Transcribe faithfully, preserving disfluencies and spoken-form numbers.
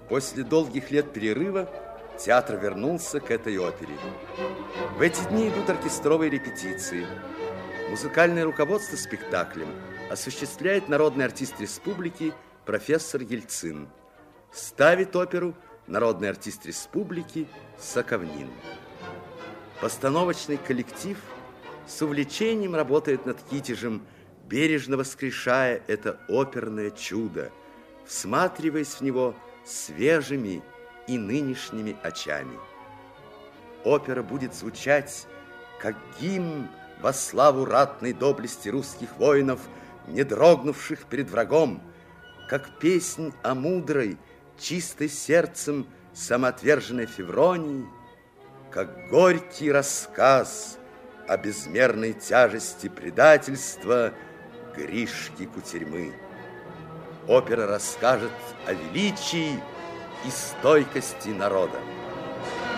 После долгих лет перерыва театр вернулся к этой опере. В эти дни идут оркестровые репетиции. Музыкальное руководство спектаклем осуществляет народный артист республики профессор Ельцин. Ставит оперу народный артист республики Соковнин. Постановочный коллектив с увлечением работает над Китежем, бережно воскрешая это оперное чудо, всматриваясь в него свежими и нынешними очами. Опера будет звучать, как гимн во славу ратной доблести русских воинов, не дрогнувших перед врагом, как песнь о мудрой, чистой сердцем самоотверженной Февронии, как горький рассказ о безмерной тяжести предательства Гришки Кутерьмы. Опера расскажет о величии и стойкости народа.